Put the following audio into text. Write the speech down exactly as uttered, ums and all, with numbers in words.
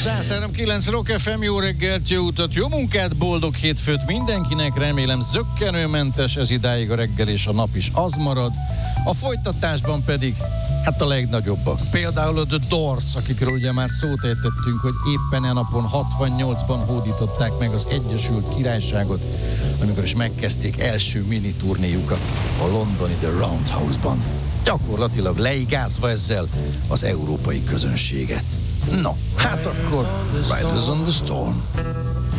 száz három kilenc Rock ef em, jó reggelt, jó utat, jó munkát, boldog hétfőt mindenkinek, remélem zökkenőmentes ez idáig a reggel, és a nap is az marad. A folytatásban pedig, hát a legnagyobbak. Például a The Doors, akikről ugye már szót ejtettünk, hogy éppen e napon hatvannyolcban hódították meg az Egyesült Királyságot, amikor is megkezdték első mini turnéjukat a londoni The Roundhouse-ban. Gyakorlatilag leigázva ezzel az európai közönséget. No, hát akkor Riders on the Storm.